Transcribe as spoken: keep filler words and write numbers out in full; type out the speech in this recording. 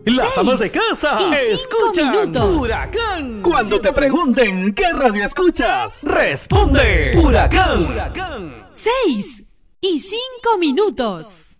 Las amas de casa escuchan Huracán. Cuando te pregunten qué radio escuchas, responde Huracán. Seis y cinco minutos.